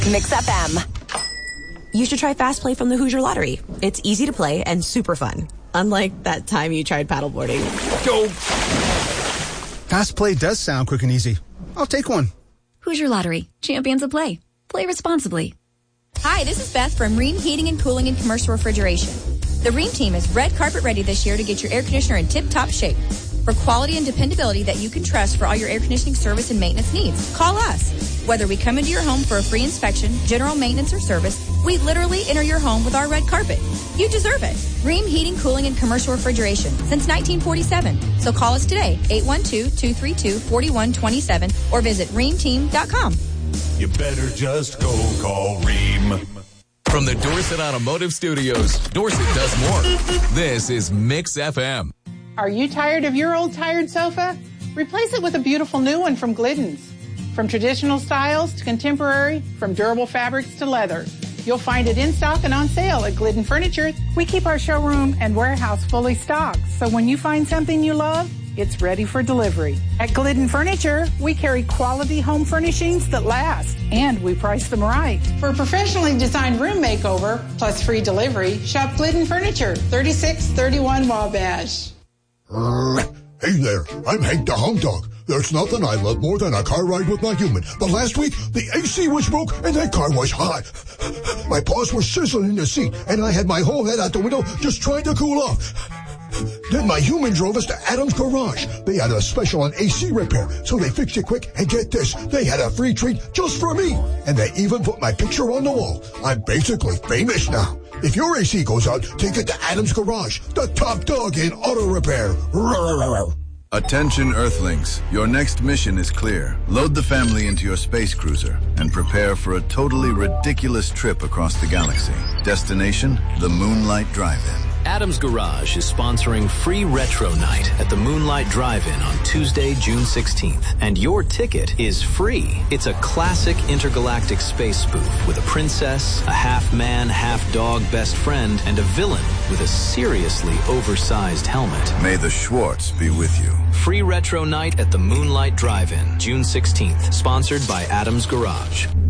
Mix FM. You should try Fast Play from the Hoosier Lottery. It's easy to play and super fun. Unlike that time you tried paddleboarding. Go! Fast Play does sound quick and easy. I'll take one. Hoosier Lottery. Champions of play. Play responsibly. Hi, this is Beth from Ream Heating and Cooling and Commercial Refrigeration. The Ream team is red carpet ready this year to get your air conditioner in tip-top shape. For quality and dependability that you can trust for all your air conditioning service and maintenance needs, call us. Whether we come into your home for a free inspection, general maintenance, or service, we literally enter your home with our red carpet. You deserve it. Ream Heating, Cooling, and Commercial Refrigeration since 1947. So call us today, 812-232-4127, or visit reamteam.com. You better just go call Ream. From the Dorset Automotive Studios, Dorset does more. This is Mix FM. Are you tired of your old tired sofa? Replace it with a beautiful new one from Glidden's. From traditional styles to contemporary, from durable fabrics to leather. You'll find it in stock and on sale at Glidden Furniture. We keep our showroom and warehouse fully stocked, so when you find something you love, it's ready for delivery. At Glidden Furniture, we carry quality home furnishings that last, and we price them right. For a professionally designed room makeover, plus free delivery, shop Glidden Furniture, 3631 Wabash. Hey there, I'm Hank the Hound Dog. There's nothing I love more than a car ride with my human. But last week, the AC was broke and that car was hot. My paws were sizzling in the seat, and I had my whole head out the window just trying to cool off. Then my human drove us to Adam's Garage. They had a special on AC repair, so they fixed it quick, and get this, they had a free treat just for me. And they even put my picture on the wall. I'm basically famous now. If your AC goes out, take it to Adam's Garage, the top dog in auto repair. Attention Earthlings, your next mission is clear. Load the family into your space cruiser and prepare for a totally ridiculous trip across the galaxy. Destination, the Moonlight Drive-In. Adam's Garage is sponsoring Free Retro Night at the Moonlight Drive-In on Tuesday, June 16th. And your ticket is free. It's a classic intergalactic space spoof with a princess, a half-man, half-dog best friend, and a villain with a seriously oversized helmet. May the Schwartz be with you. Free Retro Night at the Moonlight Drive-In, June 16th. Sponsored by Adam's Garage.